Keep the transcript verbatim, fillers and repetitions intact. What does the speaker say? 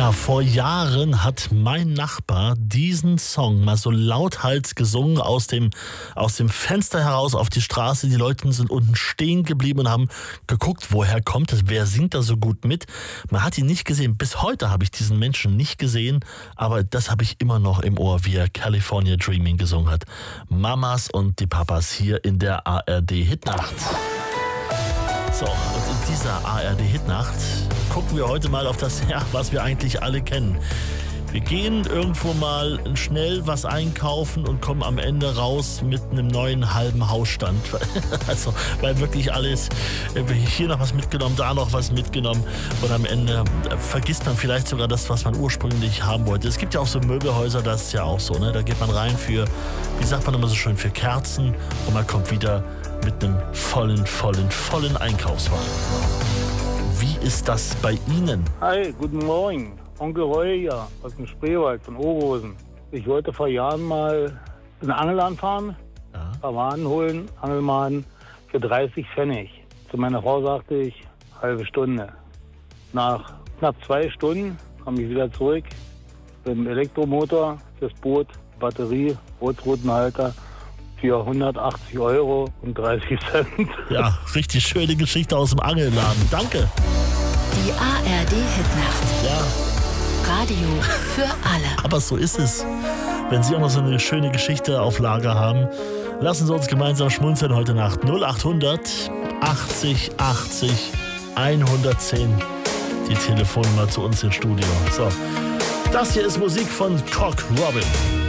Ja, vor Jahren hat mein Nachbar diesen Song mal so lauthals gesungen aus dem, aus dem Fenster heraus auf die Straße. Die Leute sind unten stehen geblieben und haben geguckt, woher kommt es, wer singt da so gut mit. Man hat ihn nicht gesehen. Bis heute habe ich diesen Menschen nicht gesehen, aber das habe ich immer noch im Ohr, wie er California Dreaming gesungen hat. Mamas und die Papas hier in der A R D-Hitnacht. So, und in dieser A R D-Hitnacht gucken wir heute mal auf das, ja, was wir eigentlich alle kennen. Wir gehen irgendwo mal schnell was einkaufen und kommen am Ende raus mit einem neuen halben Hausstand. Also, weil wirklich alles, hier noch was mitgenommen, da noch was mitgenommen und am Ende vergisst man vielleicht sogar das, was man ursprünglich haben wollte. Es gibt ja auch so Möbelhäuser, das ist ja auch so, ne? Da geht man rein für, wie sagt man immer so schön, für Kerzen und man kommt wieder mit einem vollen, vollen, vollen Einkaufswagen. Wie ist das bei Ihnen? Hi, guten Morgen. Onkel Roy hier aus dem Spreewald von Oberhausen. Ich wollte vor Jahren mal einen Angel fahren, Ja. Waden holen, Angelmann für dreißig Pfennig. Zu meiner Frau sagte ich, halbe Stunde. Nach knapp zwei Stunden kam ich wieder zurück mit dem Elektromotor fürs Boot, Batterie, Bootsroutenhalter für hundertachtzig Euro und dreißig Cent. Ja, richtig schöne Geschichte aus dem Angelladen. Danke. Die A R D-Hitnacht. Ja, Radio für alle. aber so ist es. Wenn Sie auch noch so eine schöne Geschichte auf Lager haben, lassen Sie uns gemeinsam schmunzeln heute Nacht. null achthundert achtzig achtzig hundertzehn. Die Telefonnummer zu uns ins Studio. So, das hier ist Musik von Cock Robin.